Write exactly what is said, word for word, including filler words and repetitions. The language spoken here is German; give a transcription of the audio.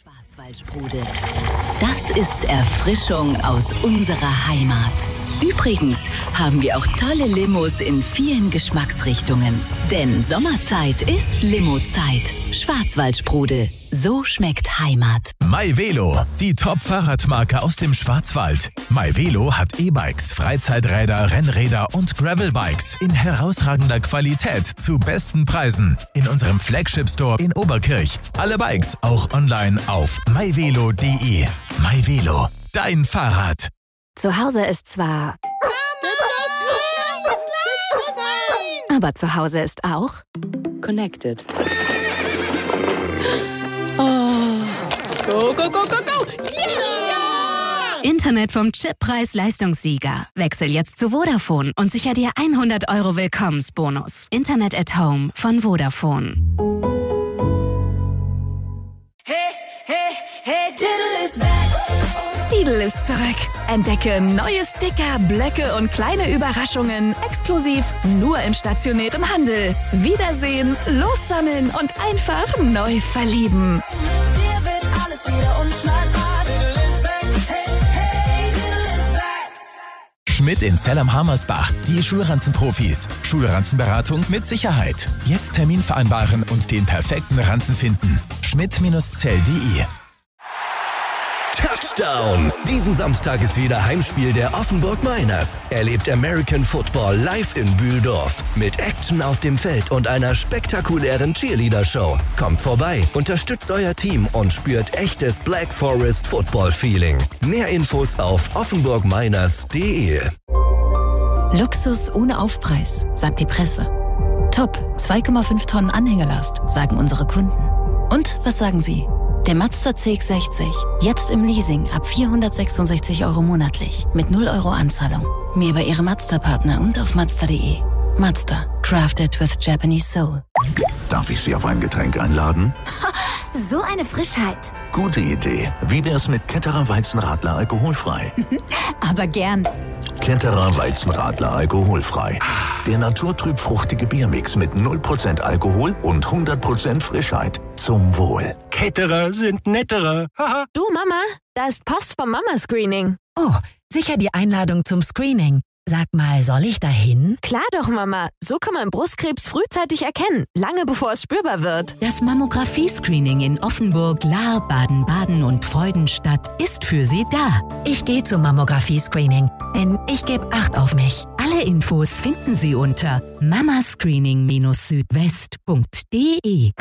Schwarzwaldsprudel. Das ist Erfrischung aus unserer Heimat. Übrigens haben wir auch tolle Limos in vielen Geschmacksrichtungen. Denn Sommerzeit ist Limozeit. Schwarzwaldsprudel. So schmeckt Heimat. MyVelo, die Top-Fahrradmarke aus dem Schwarzwald. MyVelo hat E-Bikes, Freizeiträder, Rennräder und Gravelbikes in herausragender Qualität zu besten Preisen. In unserem Flagship-Store in Oberkirch. Alle Bikes auch online auf myvelo punkt de. MyVelo, dein Fahrrad. Zu Hause ist zwar... Aber zu Hause ist auch... Connected. Oh. Go, go, go, go, go! Yeah! Internet vom Chippreis-Leistungssieger. Wechsel jetzt zu Vodafone und sicher dir hundert Euro Willkommensbonus. Internet at Home von Vodafone. Hey, hey, hey, Diddle is back. Lidl ist zurück. Entdecke neue Sticker, Blöcke und kleine Überraschungen exklusiv nur im stationären Handel. Wiedersehen, lossammeln und einfach neu verlieben. Dir wird alles wieder unschlagbar. Diddle is back. Hey, hey, Diddle is back. Schmidt in Zell am Hammersbach. Die Schulranzenprofis. Schulranzenberatung mit Sicherheit. Jetzt Termin vereinbaren und den perfekten Ranzen finden. schmidt Zell punkt de. Touchdown! Diesen Samstag ist wieder Heimspiel der Offenburg Miners. Erlebt American Football live in Bühldorf. Mit Action auf dem Feld und einer spektakulären Cheerleader-Show. Kommt vorbei, unterstützt euer Team und spürt echtes Black Forest Football-Feeling. Mehr Infos auf offenburg miners punkt de. Luxus ohne Aufpreis, sagt die Presse. Top, zwei Komma fünf Tonnen Anhängelast, sagen unsere Kunden. Und was sagen Sie? Der Mazda C X sechzig. Jetzt im Leasing ab vierhundertsechsundsechzig Euro monatlich. Mit null Euro Anzahlung. Mehr bei Ihrem Mazda-Partner und auf mazda punkt de. Mazda. Crafted with Japanese Soul. Darf ich Sie auf ein Getränk einladen? So eine Frischheit. Gute Idee. Wie wär's mit Ketterer Weizenradler alkoholfrei? Aber gern. Ketterer Weizenradler alkoholfrei. Der naturtrüb-fruchtige Biermix mit null Prozent Alkohol und hundert Prozent Frischheit. Zum Wohl. Ketterer sind netterer. Du Mama, da ist Post vom Mama-Screening. Oh, sicher die Einladung zum Screening. Sag mal, soll ich da hin? Klar doch, Mama. So kann man Brustkrebs frühzeitig erkennen, lange bevor es spürbar wird. Das Mammographie-Screening in Offenburg, Lahr, Baden-Baden und Freudenstadt ist für Sie da. Ich gehe zum Mammographie-Screening, denn ich gebe Acht auf mich. Alle Infos finden Sie unter mamascreening Bindestrich südwest punkt de.